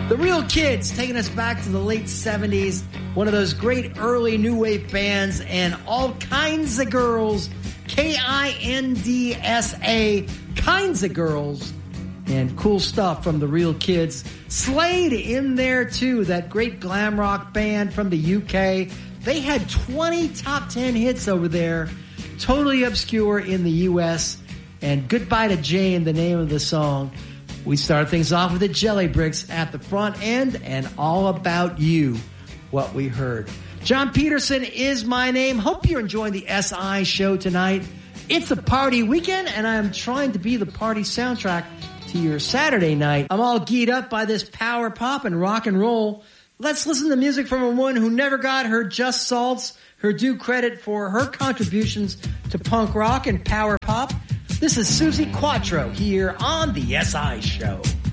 The Real Kids, taking us back to the late 70s, one of those great early new wave bands, and All Kinds of Girls, Kindsa, Kinds of Girls, and cool stuff from the Real Kids. Slade in there too, that great glam rock band from the UK. They had 20 top 10 hits over there, totally obscure in the US, and Goodbye to Jane, the name of the song. We start things off with the Jelly Bricks at the front end, and All About You, what we heard. John Peterson is my name. Hope you're enjoying the SI show tonight. It's a party weekend, and I'm trying to be the party soundtrack to your Saturday night. I'm all geared up by this power pop and rock and roll. Let's listen to music from a woman who never got her just salts, her due credit for her contributions to punk rock and power pop. This is Suzi Quatro here on the SI Show.